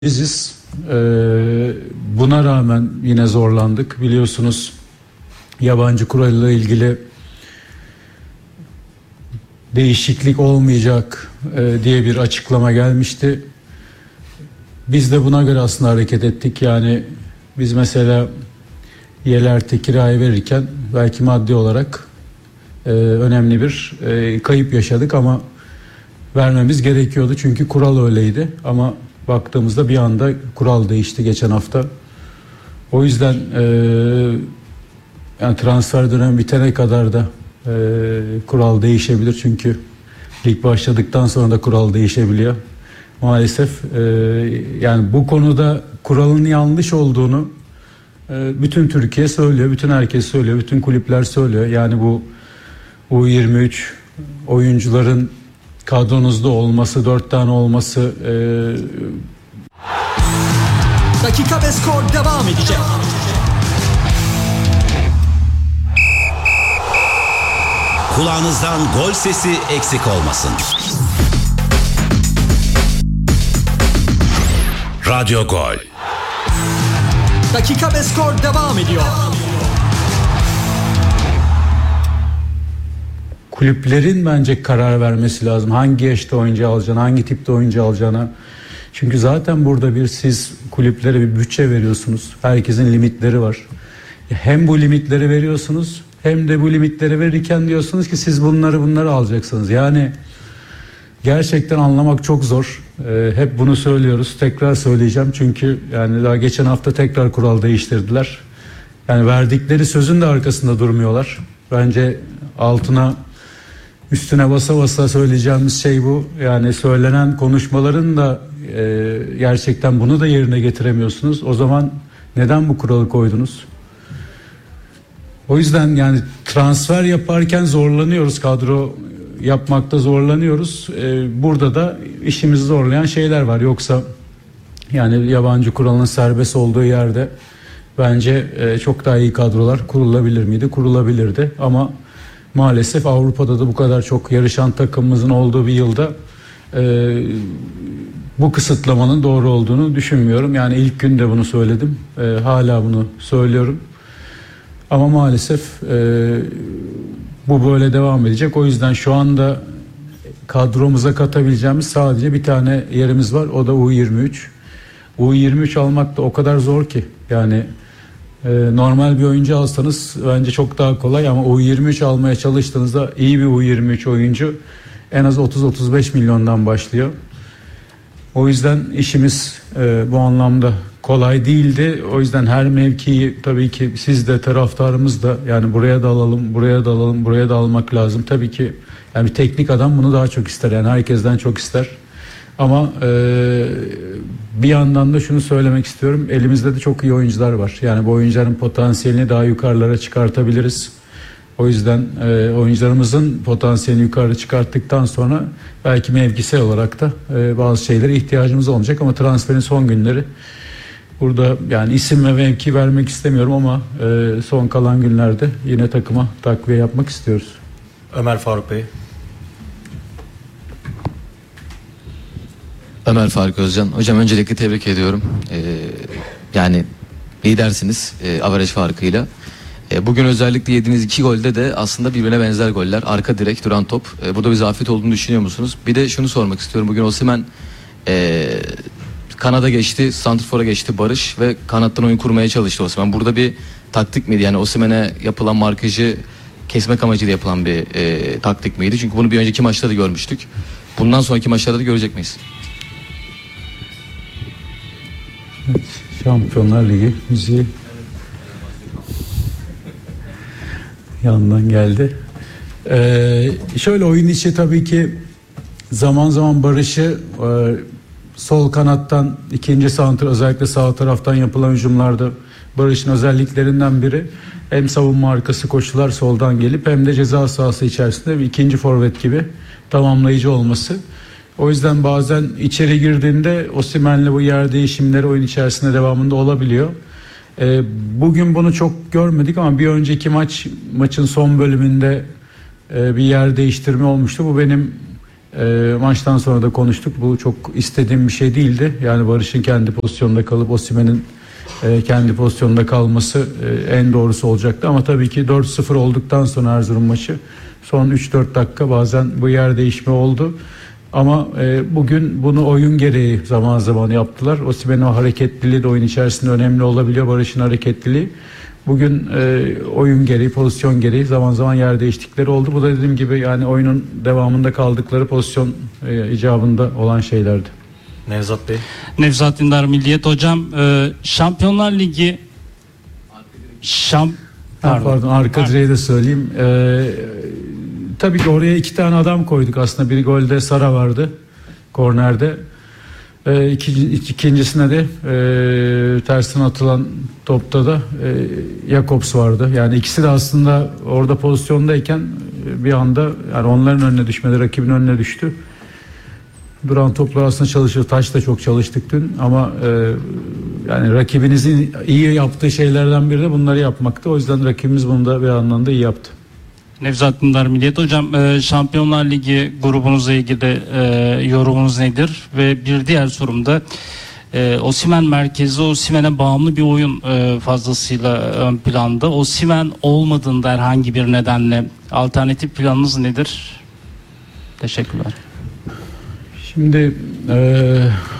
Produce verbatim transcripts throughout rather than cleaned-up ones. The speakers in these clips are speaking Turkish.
Biziz. Ee, buna rağmen yine zorlandık. Biliyorsunuz yabancı kurayla ilgili değişiklik olmayacak e, diye bir açıklama gelmişti. Biz de buna göre aslında hareket ettik. Yani biz mesela yerlerde kiraya verirken belki maddi olarak e, önemli bir e, kayıp yaşadık ama vermemiz gerekiyordu. Çünkü kural öyleydi ama baktığımızda bir anda kural değişti geçen hafta. O yüzden e, yani transfer dönemi bitene kadar da e, kural değişebilir. Çünkü lig başladıktan sonra da kural değişebiliyor. Maalesef e, yani bu konuda kuralın yanlış olduğunu e, bütün Türkiye söylüyor, bütün herkes söylüyor, bütün kulüpler söylüyor. Yani bu U yirmi üç oyuncuların kadronuzda olması, dört tane olması e... dakika ve skor devam edecek. Kulağınızdan gol sesi eksik olmasın. Radyo Gol. Dakika ve skor devam ediyor. Kulüplerin bence karar vermesi lazım. Hangi yaşta oyuncu alacağını, hangi tipte oyuncu alacağına. Çünkü zaten burada bir siz kulüplere bir bütçe veriyorsunuz. Herkesin limitleri var. Hem bu limitleri veriyorsunuz hem de bu limitleri verirken diyorsunuz ki siz bunları bunları alacaksınız. Yani gerçekten anlamak çok zor. Ee, hep bunu söylüyoruz. Tekrar söyleyeceğim çünkü yani daha geçen hafta tekrar kural değiştirdiler. Yani verdikleri sözün de arkasında durmuyorlar. Bence altına üstüne basa basa söyleyeceğimiz şey bu. Yani söylenen konuşmaların da e, gerçekten bunu da yerine getiremiyorsunuz. O zaman neden bu kuralı koydunuz? O yüzden yani transfer yaparken zorlanıyoruz. Kadro yapmakta zorlanıyoruz. E, burada da işimizi zorlayan şeyler var. Yoksa yani yabancı kuralın serbest olduğu yerde bence e, çok daha iyi kadrolar kurulabilir miydi? Kurulabilirdi ama maalesef Avrupa'da da bu kadar çok yarışan takımımızın olduğu bir yılda e, bu kısıtlamanın doğru olduğunu düşünmüyorum. Yani ilk gün de bunu söyledim. E, hala bunu söylüyorum. Ama maalesef e, bu böyle devam edecek. O yüzden şu anda kadromuza katabileceğimiz sadece bir tane yerimiz var. O da U yirmi üç. U yirmi üç almak da o kadar zor ki. Yani Ee, normal bir oyuncu alsanız bence çok daha kolay ama U yirmi üç almaya çalıştığınızda iyi bir U yirmi üç oyuncu en az otuz otuz beş milyondan başlıyor. O yüzden işimiz e, bu anlamda kolay değildi. O yüzden her mevkiyi tabii ki siz de taraftarımız da yani buraya da alalım, buraya da alalım, buraya da almak lazım. Tabii ki yani bir teknik adam bunu daha çok ister. Yani herkesten çok ister. Ama e, bir yandan da şunu söylemek istiyorum. Elimizde de çok iyi oyuncular var. Yani bu oyuncuların potansiyelini daha yukarılara çıkartabiliriz. O yüzden e, oyuncularımızın potansiyelini yukarı çıkarttıktan sonra belki mevkisel olarak da e, bazı şeylere ihtiyacımız olmayacak. Ama transferin son günleri burada yani isim ve mevki vermek istemiyorum ama e, son kalan günlerde yine takıma takviye yapmak istiyoruz. Ömer Faruk Bey. Ömer Faruk Özcan. Hocam öncelikle tebrik ediyorum. Ee, yani lidersiniz e, averaj farkıyla. E, bugün özellikle yediğiniz iki golde de aslında birbirine benzer goller. Arka direk, duran top. E, bu da bir zafiyet olduğunu düşünüyor musunuz? Bir de şunu sormak istiyorum. Bugün Osimhen e, kanada geçti, santrfora geçti Barış ve kanattan oyun kurmaya çalıştı Osimhen. Burada bir taktik miydi? Yani Osimhen'e yapılan markajı kesmek amacıyla yapılan bir e, taktik miydi? Çünkü bunu bir önceki maçta da görmüştük. Bundan sonraki maçlarda da görecek miyiz? Evet, Şampiyonlar Ligi müziği yandan geldi. Ee, şöyle oyun içi tabii ki zaman zaman Barış'ı e, sol kanattan ikinci santra özellikle sağ taraftan yapılan hücumlarda Barış'ın özelliklerinden biri hem savunma arkası koşular soldan gelip hem de ceza sahası içerisinde bir ikinci forvet gibi tamamlayıcı olması. O yüzden bazen içeri girdiğinde Osimhen'le bu yer değişimleri oyun içerisinde devamında olabiliyor. Ee, bugün bunu çok görmedik ama bir önceki maç maçın son bölümünde e, bir yer değiştirme olmuştu. Bu benim E, maçtan sonra da konuştuk. Bu çok istediğim bir şey değildi. Yani Barış'ın kendi pozisyonunda kalıp Osimhen'in e, kendi pozisyonunda kalması e, en doğrusu olacaktı. Ama tabii ki dört sıfır olduktan sonra Erzurum maçı son üç dört dakika bazen bu yer değişme oldu. Ama e, bugün bunu oyun gereği zaman zaman yaptılar. Osimhen'in o hareketliliği de oyun içerisinde önemli olabiliyor. Barış'ın hareketliliği. Bugün e, oyun gereği, pozisyon gereği zaman zaman yer değiştikleri oldu. Bu da dediğim gibi yani oyunun devamında kaldıkları pozisyon e, icabında olan şeylerdi. Nevzat Bey. Nevzat Dindar Milliyet hocam, e, Şampiyonlar Ligi şam Ha, pardon, pardon arka direği de söyleyeyim. Ee, tabii ki oraya iki tane adam koyduk aslında. Bir golde Sara vardı kornerde. Ee, ikinci, ikincisine de e, tersten atılan topta da e, Jakobs vardı. Yani ikisi de aslında orada pozisyondayken e, bir anda yani onların önüne düşmedi, rakibin önüne düştü. Duran toplar aslında çalışıyor. Taş da çok çalıştık dün ama e, yani rakibinizin iyi yaptığı şeylerden biri de bunları yapmaktı. O yüzden rakibimiz bunu da bir anlamda iyi yaptı. Nevzat Dindar Milliyet hocam, e, Şampiyonlar Ligi grubunuzla ilgili e, yorumunuz nedir? Ve bir diğer sorum da e, Osimhen merkezli, Osimhen'e bağımlı bir oyun e, fazlasıyla ön planda. Osimhen olmadığında herhangi bir nedenle alternatif planınız nedir? Teşekkürler. Şimdi e,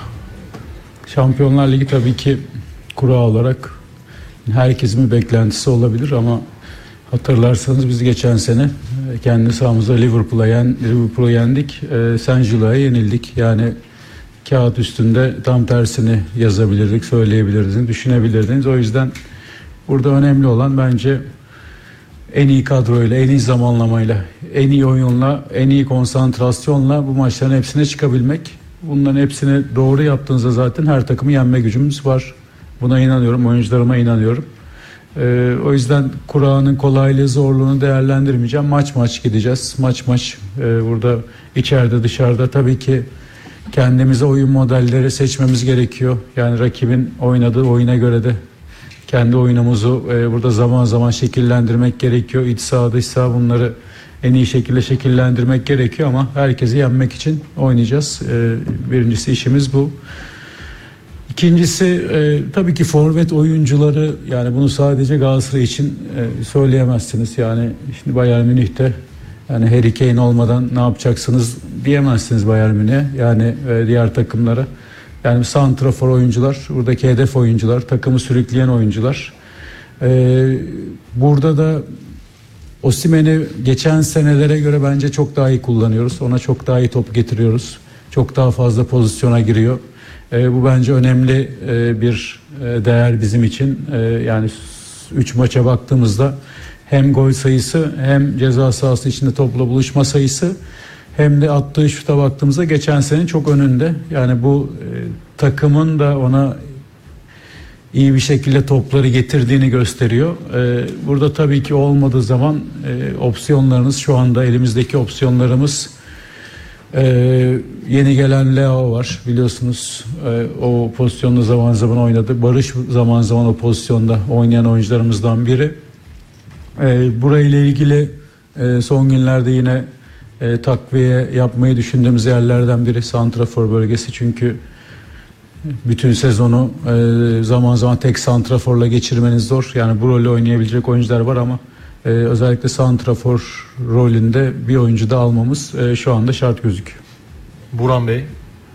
Şampiyonlar Ligi tabii ki kura olarak herkesin bir beklentisi olabilir ama hatırlarsanız biz geçen sene kendi sahamızda Liverpool'a yen, Liverpool'u yendik. E, Saint Gillois'a yenildik. Yani kağıt üstünde tam tersini yazabilirdik, söyleyebilirdiniz, düşünebilirdiniz. O yüzden burada önemli olan bence en iyi kadroyla, en iyi zamanlamayla, en iyi oyunla, en iyi konsantrasyonla bu maçların hepsine çıkabilmek. Bunların hepsini doğru yaptığınızda zaten her takımı yenme gücümüz var. Buna inanıyorum, oyuncularıma inanıyorum. Ee, o yüzden kuranın kolaylığı, zorluğunu değerlendirmeyeceğim. Maç maç gideceğiz. Maç maç ee, burada içeride dışarıda tabii ki kendimize oyun modelleri seçmemiz gerekiyor. Yani rakibin oynadığı oyuna göre de kendi oyunumuzu e, burada zaman zaman şekillendirmek gerekiyor. İç saha dış saha bunları en iyi şekilde şekillendirmek gerekiyor ama herkesi yenmek için oynayacağız. E, birincisi işimiz bu. İkincisi e, tabii ki forvet oyuncuları, yani bunu sadece Galatasaray için e, söyleyemezsiniz. Yani şimdi Bayern Münih'te yani Harry Kane olmadan ne yapacaksınız diyemezsiniz Bayern Münih'e. Yani e, diğer takımlara. Yani santrafor oyuncular, buradaki hedef oyuncular, takımı sürükleyen oyuncular. Ee, burada da Osimhen'i geçen senelere göre bence çok daha iyi kullanıyoruz. Ona çok daha iyi top getiriyoruz. Çok daha fazla pozisyona giriyor. Ee, bu bence önemli e, bir e, değer bizim için. E, yani üç maça baktığımızda hem gol sayısı hem ceza sahası içinde topla buluşma sayısı hem de attığı şuta baktığımızda geçen senenin çok önünde. Yani bu e, takımın da ona iyi bir şekilde topları getirdiğini gösteriyor. E, burada tabii ki olmadığı zaman e, opsiyonlarınız, şu anda elimizdeki opsiyonlarımız e, yeni gelen Leo var biliyorsunuz. E, o pozisyonda zaman zaman oynadı. Barış zaman zaman o pozisyonda oynayan oyuncularımızdan biri. E, burayla ilgili e, son günlerde yine E, takviye yapmayı düşündüğümüz yerlerden biri santrafor bölgesi. Çünkü bütün sezonu e, zaman zaman tek santraforla geçirmeniz zor. Yani bu rolü oynayabilecek oyuncular var ama e, özellikle santrafor rolünde bir oyuncu da almamız e, şu anda şart gözüküyor. Buran Bey.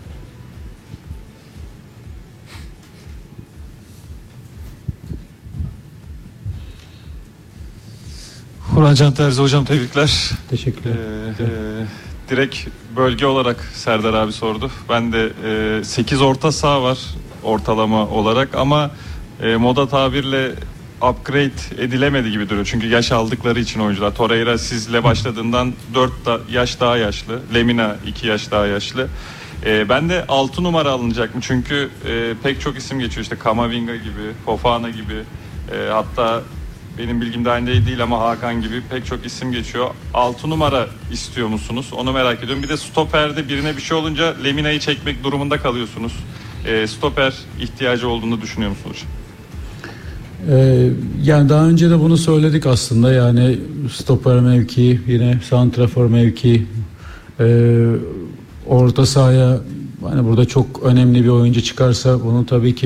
Burhan Can Terzi hocam, tebrikler. Teşekkürler. Ee, e, direkt bölge olarak Serdar abi sordu. Ben de e, sekiz orta saha var ortalama olarak ama e, moda tabirle upgrade edilemedi gibi duruyor. Çünkü yaş aldıkları için oyuncular. Torreira sizle başladığından dört da, yaş daha yaşlı. Lemina iki yaş daha yaşlı. E, ben de altı numara alınacak mı? Çünkü e, pek çok isim geçiyor. İşte Kamavinga gibi, Fofana gibi, e, hatta benim bilgim dahilinde değil ama Hakan gibi pek çok isim geçiyor. altı numara istiyor musunuz? Onu merak ediyorum. Bir de stoperde birine bir şey olunca Lemina'yı çekmek durumunda kalıyorsunuz. E, stoper ihtiyacı olduğunu düşünüyor musunuz? Ee, yani daha önce de bunu söyledik aslında. Yani stoper mevkii, yine santrafor mevkii. Ee, orta sahaya hani burada çok önemli bir oyuncu çıkarsa bunu tabii ki